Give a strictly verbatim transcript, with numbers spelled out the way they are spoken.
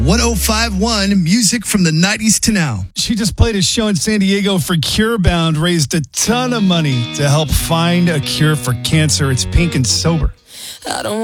one oh five point one, music from the nineties to now. She just played a show in San Diego for CureBound, raised a ton of money to help find a cure for cancer. It's Pink and Sober. I don't